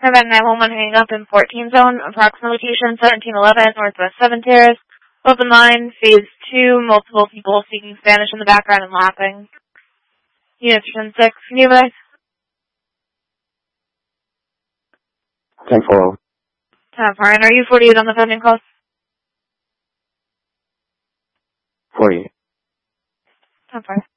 Prevent 911 hanging up in 14 zone, approximate location 1711 Northwest 7 Terrace. Open line, phase 2, multiple people speaking Spanish in the background and laughing. Unit 6, can you advise? 10-4. 10-4, and are you 48 on the phone in call? 48. 10-4.